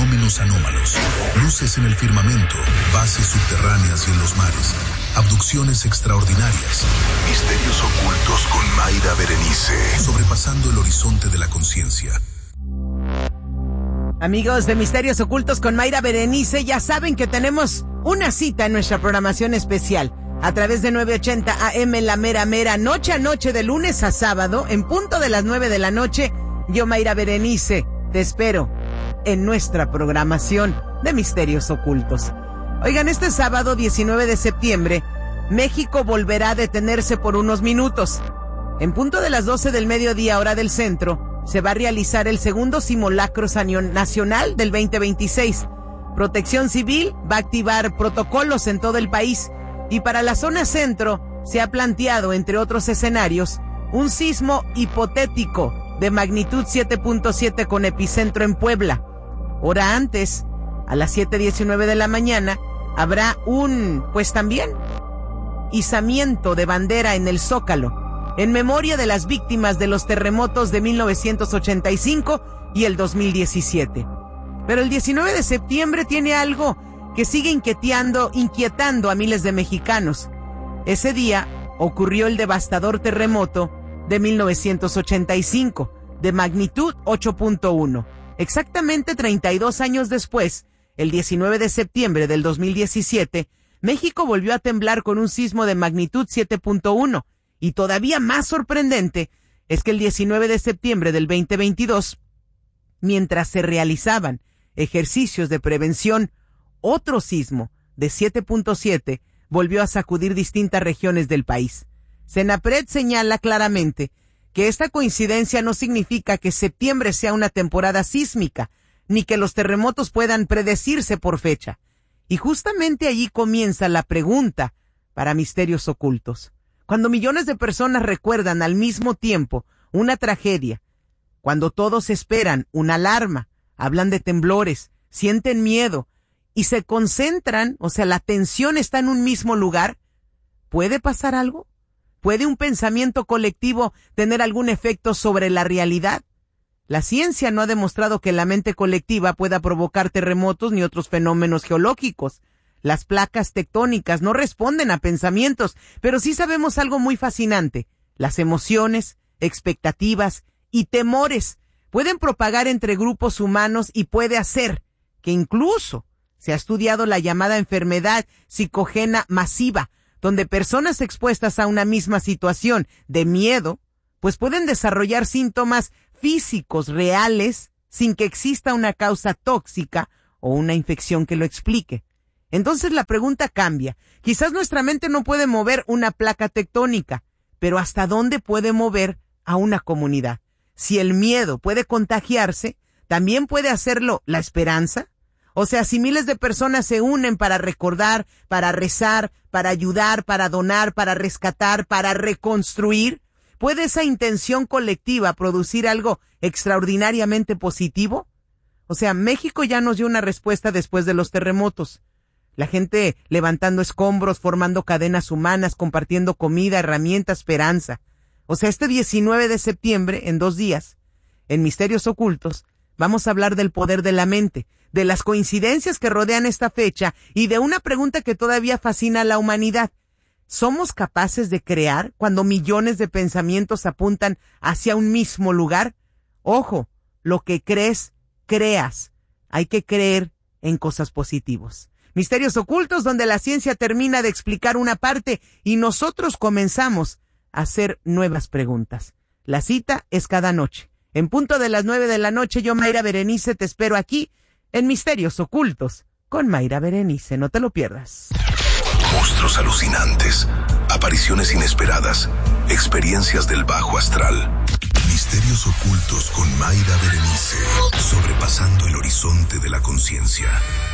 fenómenos anómalos, luces en el firmamento, bases subterráneas y en los mares, abducciones extraordinarias, misterios ocultos con Mayra Berenice, sobrepasando el horizonte de la conciencia. Amigos de Misterios Ocultos con Mayra Berenice, ya saben que tenemos una cita en nuestra programación especial a través de 980 AM, la mera noche a noche, de lunes a sábado, en punto de las 9 de la noche. Yo, Mayra Berenice, te espero en nuestra programación de Misterios Ocultos. Oigan, este sábado 19 de septiembre, México volverá a detenerse por unos minutos. En punto de las 12 del mediodía, hora del centro, se va a realizar el segundo simulacro nacional del 2026. Protección Civil va a activar protocolos en todo el país y para la zona centro se ha planteado, entre otros escenarios, un sismo hipotético de magnitud 7.7 con epicentro en Puebla. Hora antes, a las 7:19 de la mañana, habrá también izamiento de bandera en el Zócalo, en memoria de las víctimas de los terremotos de 1985 y el 2017. Pero el 19 de septiembre tiene algo que sigue inquietando a miles de mexicanos. Ese día ocurrió el devastador terremoto de 1985, de magnitud 8.1. Exactamente 32 años después, el 19 de septiembre del 2017, México volvió a temblar con un sismo de magnitud 7.1. Y todavía más sorprendente es que el 19 de septiembre del 2022, mientras se realizaban ejercicios de prevención, otro sismo de 7.7 volvió a sacudir distintas regiones del país. Senapred señala claramente que esta coincidencia no significa que septiembre sea una temporada sísmica, ni que los terremotos puedan predecirse por fecha. Y justamente allí comienza la pregunta para Misterios Ocultos. Cuando millones de personas recuerdan al mismo tiempo una tragedia, cuando todos esperan una alarma, hablan de temblores, sienten miedo y se concentran, la atención está en un mismo lugar, ¿puede pasar algo? ¿Puede un pensamiento colectivo tener algún efecto sobre la realidad? La ciencia no ha demostrado que la mente colectiva pueda provocar terremotos ni otros fenómenos geológicos. Las placas tectónicas no responden a pensamientos, pero sí sabemos algo muy fascinante. Las emociones, expectativas y temores pueden propagar entre grupos humanos y puede hacer que incluso se ha estudiado la llamada enfermedad psicógena masiva, donde personas expuestas a una misma situación de miedo, pues pueden desarrollar síntomas físicos reales sin que exista una causa tóxica o una infección que lo explique. Entonces la pregunta cambia. Quizás nuestra mente no puede mover una placa tectónica, pero ¿hasta dónde puede mover a una comunidad? Si el miedo puede contagiarse, ¿también puede hacerlo la esperanza? Si miles de personas se unen para recordar, para rezar, para ayudar, para donar, para rescatar, para reconstruir, ¿puede esa intención colectiva producir algo extraordinariamente positivo? México ya nos dio una respuesta después de los terremotos. La gente levantando escombros, formando cadenas humanas, compartiendo comida, herramientas, esperanza. Este 19 de septiembre, en 2 días, en Misterios Ocultos, vamos a hablar del poder de la mente, de las coincidencias que rodean esta fecha y de una pregunta que todavía fascina a la humanidad. ¿Somos capaces de crear cuando millones de pensamientos apuntan hacia un mismo lugar? Ojo, lo que crees, creas. Hay que creer en cosas positivas. Misterios Ocultos, donde la ciencia termina de explicar una parte y nosotros comenzamos a hacer nuevas preguntas. La cita es cada noche. En punto de las 9 de la noche, yo, Mayra Berenice, te espero aquí en Misterios Ocultos con Mayra Berenice. No te lo pierdas. Monstruos alucinantes, apariciones inesperadas, experiencias del bajo astral. Misterios Ocultos con Mayra Berenice, sobrepasando el horizonte de la conciencia.